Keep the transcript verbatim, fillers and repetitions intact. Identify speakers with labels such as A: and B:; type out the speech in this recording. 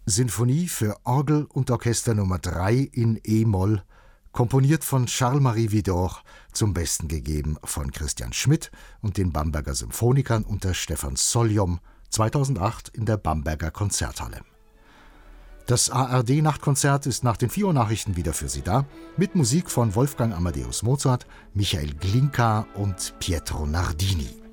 A: Sinfonie für Orgel und Orchester Nummer drei in E-Moll, komponiert von Charles-Marie Widor, zum Besten gegeben von Christian Schmidt und den Bamberger Symphonikern unter Stefan Soljom, zweitausendacht in der Bamberger Konzerthalle. Das A R D-Nachtkonzert ist nach den vier Uhr Nachrichten wieder für Sie da, mit Musik von Wolfgang Amadeus Mozart, Michael Glinka und Pietro Nardini.